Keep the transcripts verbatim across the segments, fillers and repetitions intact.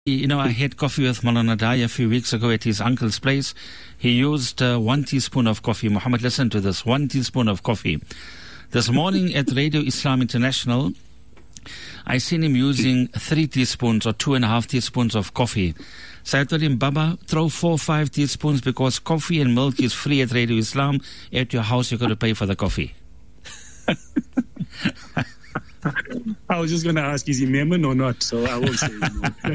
You know, I had coffee with Maulana Dai a few weeks ago at his uncle's place. He used uh, one teaspoon of coffee. Muhammad, listen to this, one teaspoon of coffee. This morning at Radio Islam International, I seen him using three teaspoons or two and a half teaspoons of coffee. So I told him, Baba, throw four or five teaspoons because coffee and milk is free at Radio Islam. At your house, you've got to pay for the coffee. I was just going to ask, is he Memon or not? So I won't say no.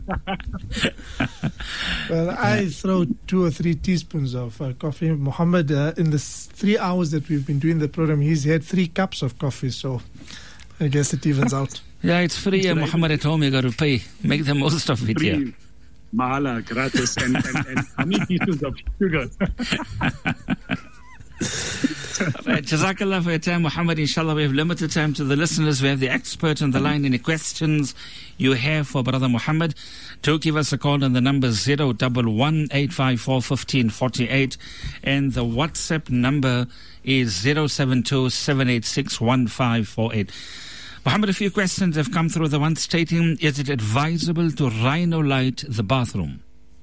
Well, I throw two or three teaspoons of uh, coffee. Muhammad, uh, in the three hours that we've been doing the program, he's had three cups of coffee. So I guess it evens out. Yeah, it's free. Uh, Muhammad, at home, you got to pay. Make the most of it here. Yeah. Mahala, gratis, and, and, and how many teaspoons of sugar? Right, Jazakallah for your time, Muhammad. Inshallah, we have limited time to the listeners. We have the expert on the line. Any questions you have for Brother Muhammad, do give us a call on the number zero one one eight five four one five four eight, and the WhatsApp number is zero seven two seven eight six one five four eight. Muhammad, a few questions have come through. The one stating, is it advisable to rhino light the bathroom?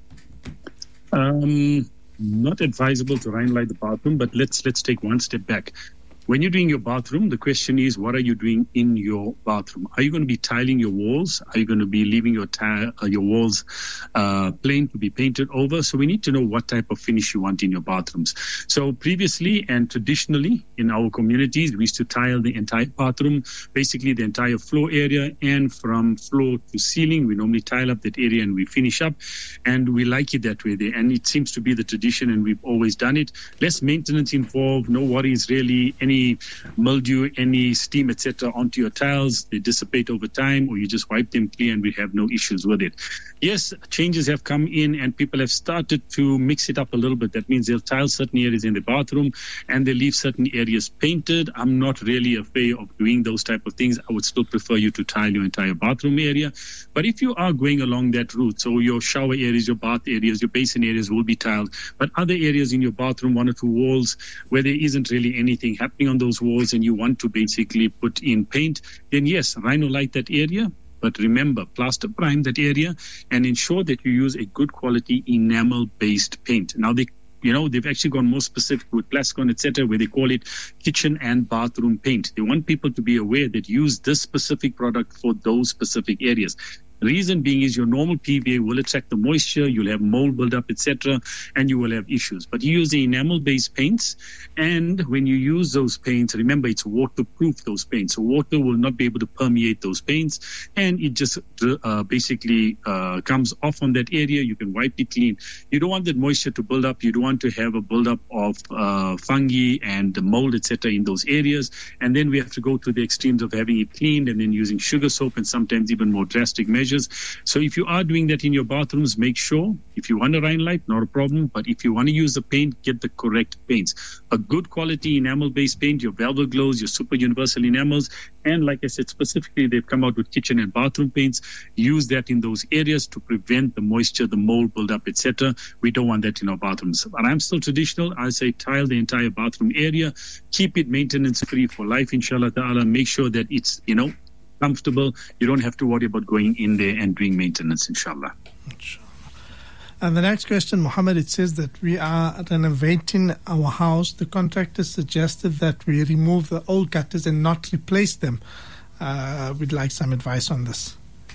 Um... Not advisable to rhino light the bathroom, but let's let's take one step back. When you're doing your bathroom, the question is, what are you doing in your bathroom? Are you going to be tiling your walls? Are you going to be leaving your tile, uh, your walls uh, plain to be painted over? So we need to know what type of finish you want in your bathrooms. So previously and traditionally in our communities, we used to tile the entire bathroom, basically the entire floor area, and from floor to ceiling, we normally tile up that area and we finish up, and we like it that way there. And it seems to be the tradition, and we've always done it. Less maintenance involved, no worries really. Any mildew, any steam, et cetera onto your tiles, they dissipate over time, or you just wipe them clean and we have no issues with it. Yes, changes have come in and people have started to mix it up a little bit. That means they'll tile certain areas in the bathroom and they leave certain areas painted. I'm not really a fan of doing those type of things. I would still prefer you to tile your entire bathroom area. But if you are going along that route, so your shower areas, your bath areas, your basin areas will be tiled, but other areas in your bathroom, one or two walls where there isn't really anything happening on those walls and you want to basically put in paint, then yes, rhino light that area. But remember, plaster prime that area and ensure that you use a good quality enamel-based paint. Now, they, you know, they've actually gone more specific with Plascon, et cetera, where they call it kitchen and bathroom paint. They want people to be aware that use this specific product for those specific areas. Reason being is your normal P V A will attract the moisture, you'll have mold buildup, et cetera, and you will have issues. But you use the enamel-based paints, and when you use those paints, remember it's waterproof, those paints. So water will not be able to permeate those paints, and it just uh, basically uh, comes off on that area. You can wipe it clean. You don't want that moisture to build up. You don't want to have a buildup of uh, fungi and mold, et cetera, in those areas. And then we have to go to the extremes of having it cleaned and then using sugar soap and sometimes even more drastic measures. So if you are doing that in your bathrooms, make sure, if you want a rhino light, not a problem, but if you want to use the paint, get the correct paints. A good quality enamel-based paint, your Velvet Glows, your Super Universal enamels, and like I said, specifically, they've come out with kitchen and bathroom paints. Use that in those areas to prevent the moisture, the mold buildup, et cetera. We don't want that in our bathrooms. But I'm still traditional. I say tile the entire bathroom area. Keep it maintenance-free for life, inshallah ta'ala. Make sure that it's, you know, comfortable. You don't have to worry about going in there and doing maintenance, inshallah. Inshallah. And the next question, Muhammad, it says that we are renovating our house. The contractor suggested that we remove the old gutters and not replace them. Uh, we'd like some advice on this.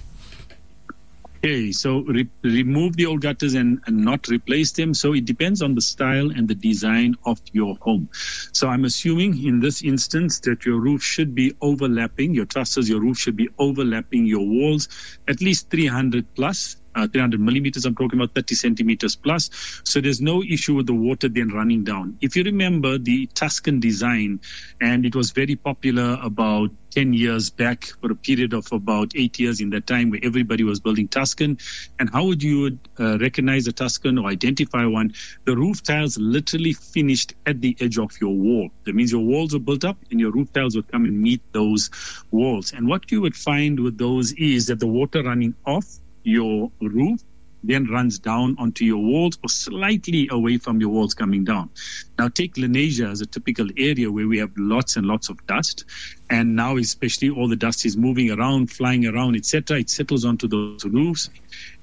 Okay, so re- remove the old gutters and, and not replace them. So it depends on the style and the design of your home. So I'm assuming in this instance that your roof should be overlapping, your trusses, your roof should be overlapping your walls, at least three hundred plus. Uh, three hundred millimeters, I'm talking about thirty centimeters plus. So there's no issue with the water then running down. If you remember the Tuscan design, and it was very popular about ten years back for a period of about eight years in that time where everybody was building Tuscan. And how would you uh, recognize a Tuscan or identify one? The roof tiles literally finished at the edge of your wall. That means your walls are built up and your roof tiles would come and meet those walls. And what you would find with those is that the water running off your roof then runs down onto your walls or slightly away from your walls coming down. Now take Lenasia as a typical area where we have lots and lots of dust, and now especially all the dust is moving around, flying around, et cetera. It settles onto those roofs,